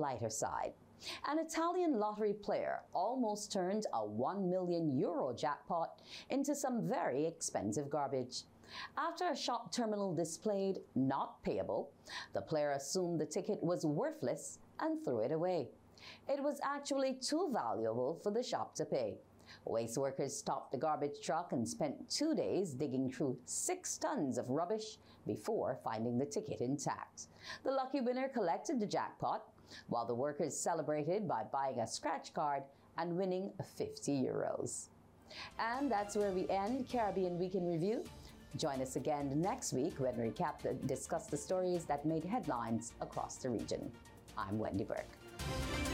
lighter side. An Italian lottery player almost turned a €1 million jackpot into some very expensive garbage. After a shop terminal displayed "not payable," the player assumed the ticket was worthless and threw it away. It was actually too valuable for the shop to pay. Waste workers stopped the garbage truck and spent 2 days digging through 6 tons of rubbish before finding the ticket intact. The lucky winner collected the jackpot, while the workers celebrated by buying a scratch card and winning €50. And that's where we end Caribbean Week in Review. Join us again next week when we discuss the stories that made headlines across the region. I'm Wendy Burke.